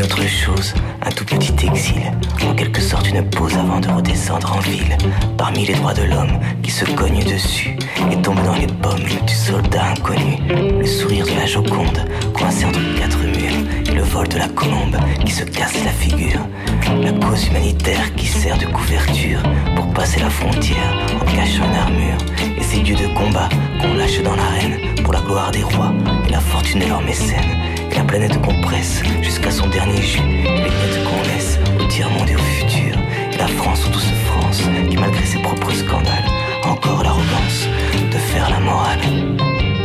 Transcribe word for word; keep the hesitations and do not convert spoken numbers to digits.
ni autre chose, un tout petit exil, en quelque sorte une pause avant de redescendre en ville. Parmi les droits de l'homme qui se cognent dessus et tombent dans les pommes du soldat inconnu. Le sourire de la Joconde, coincé entre quatre murs, et le vol de la colombe qui se casse la figure. La cause humanitaire qui sert de couverture pour passer la frontière en cachant une armure. Et ces dieux de combat qu'on lâche dans l'arène pour la gloire des rois et la fortune de leurs mécènes. Et la planète qu'on presse jusqu'à son dernier jus, les miettes qu'on laisse au tiers-monde et au futur. Et la France, ou douce France, qui malgré ses propres scandales a encore l'arrogance de faire la morale.